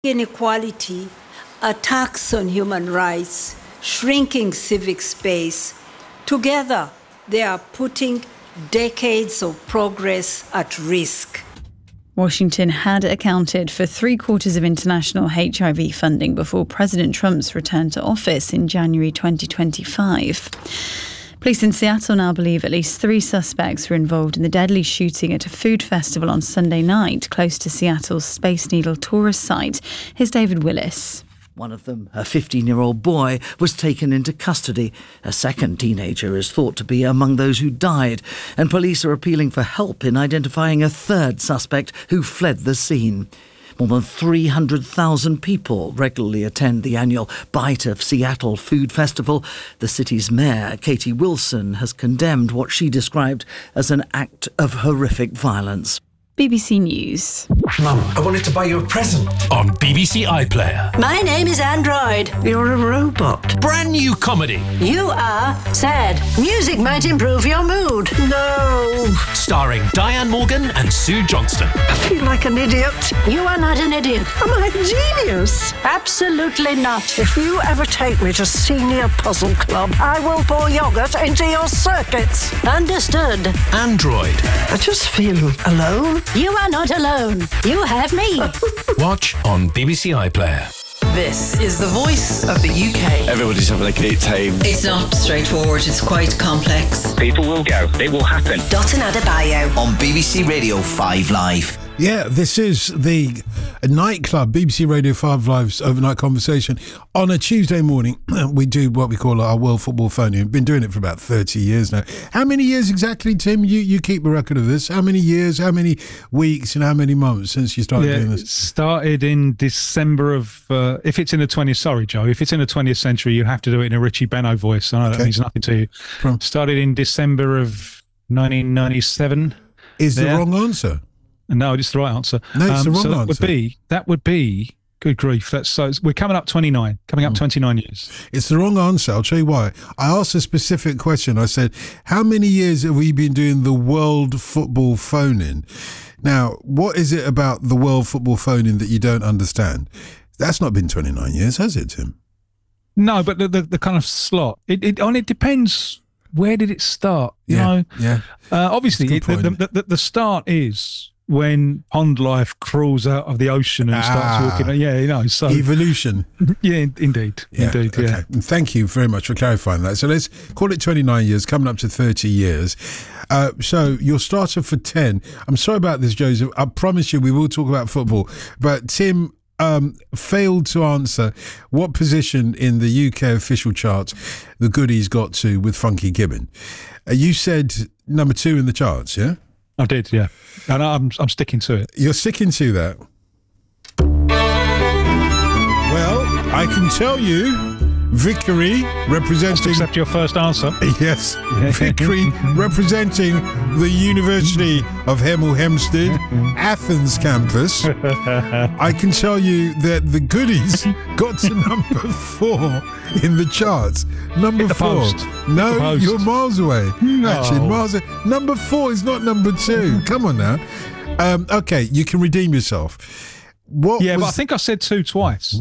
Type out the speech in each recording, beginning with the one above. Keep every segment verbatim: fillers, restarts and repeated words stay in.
Inequality, attacks on human rights, shrinking civic space, together they are putting decades of progress at risk. Washington had accounted for three quarters of international H I V funding before President Trump's return to office in January twenty twenty-five. Police in Seattle now believe at least three suspects were involved in the deadly shooting at a food festival on Sunday night close to Seattle's Space Needle tourist site. Here's David Willis. One of them, a fifteen-year-old boy, was taken into custody. A second teenager is thought to be among those who died, and police are appealing for help in identifying a third suspect who fled the scene. More than three hundred thousand people regularly attend the annual Bite of Seattle Food Festival. The city's mayor, Katie Wilson, has condemned what she described as an act of horrific violence. B B C News. Mum, I wanted to buy you a present. On B B C iPlayer. My name is Android. You're a robot. Brand new comedy. You are sad. Music might improve your mood. No. Starring Diane Morgan and Sue Johnston. I feel like an idiot. You are not an idiot. Am I a genius? Absolutely not. If you ever take me to Senior Puzzle Club, I will pour yoghurt into your circuits. Understood. Android. I just feel alone. You are not alone. You have me. Watch on B B C iPlayer. This is the voice of the U K. Everybody's having a great time. It's not straightforward, it's quite complex. People will go. It will happen. Dotun Adebayo. On B B C Radio five Live. Yeah, this is the nightclub, B B C Radio five Live's overnight conversation. On a Tuesday morning, we do what we call our World Football Phone. We've been doing it for about thirty years now. How many years exactly, Tim? You you keep a record of this. How many years, how many weeks and how many months since you started yeah, doing this? It started in December of, uh, if it's in the twentieth, sorry, Joe, if it's in the twentieth century, you have to do it in a Richie Benno voice. I know okay. That means nothing to you. From- started in December of nineteen ninety-seven. Is there. the wrong answer? No, it's the right answer. No, it's um, the wrong so that answer. Would be, that would be, good grief, that's so, we're coming up twenty-nine, coming up mm. twenty-nine years. It's the wrong answer, I'll tell you why. I asked a specific question. I said, how many years have we been doing the World Football Phone-In? Now, what is it about the World Football Phone-In that you don't understand? That's not been twenty-nine years, has it, Tim? No, but the the, the kind of slot, it, it, and it depends, where did it start? You yeah, know? yeah. Uh, obviously, it, the, the, the, the start is when pond life crawls out of the ocean and ah, starts walking. Yeah, you know. So evolution. Yeah, indeed, yeah, indeed. Okay. Yeah. Thank you very much for clarifying that. So let's call it twenty-nine years, coming up to thirty years. Uh, so you're starter for ten. I'm sorry about this, Joseph. I promise you, we will talk about football. But Tim um, failed to answer what position in the U K official charts the Goodies got to with Funky Gibbon. Uh, you said number two in the charts, yeah? I did, yeah. And I'm I'm sticking to it. You're sticking to that? Well, I can tell you, Vickery representing... Accept your first answer. Yes, Vickery representing the University of Hemel Hempstead, Athens campus. I can tell you that the Goodies got to number four in the charts. Number the four. Post. No, post. You're miles away. No. Actually, miles away. Number four is not number two. Come on now. Um, okay, you can redeem yourself. What yeah, was... but I think I said two twice.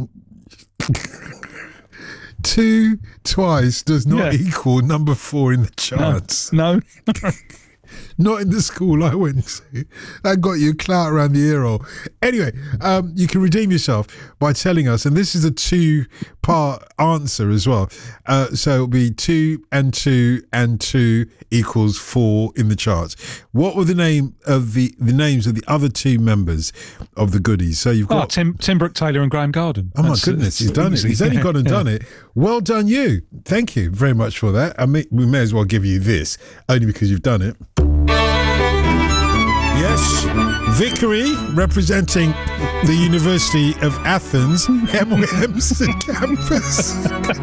Two twice does not yeah. equal number four in the charts. No. no. Not in the school I went to. That got you clout around the ear hole. Anyway, um, you can redeem yourself by telling us, and this is a two-part answer as well. Uh, so it'll be two and two and two equals four in the charts. What were the name of the the names of the other two members of the Goodies? So you've got oh, Tim Tim Brooke Taylor and Graham Garden. Oh my That's, goodness, he's done easy. it. He's only yeah, gone and yeah. done it. Well done, you. Thank you very much for that. I mean, we may as well give you this only because you've done it. Yes, Vickery representing the University of Athens, Hemel Hempstead campus.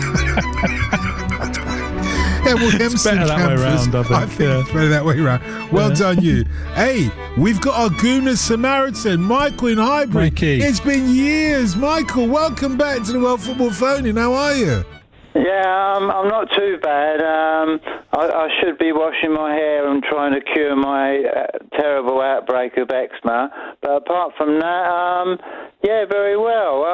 Hemel Hempstead better that campus. way round, I think. I think Yeah. it's better that way round. Well Yeah. done, you. Hey, we've got our Gooner Samaritan, Michael in Highbury. Mikey. It's been years. Michael, welcome back to the World Football Phone-In. How are you? Yeah, um, I'm not too bad. Um, I, I should be washing my hair and trying to cure my uh, terrible outbreak of eczema. But apart from that, um, yeah, very well.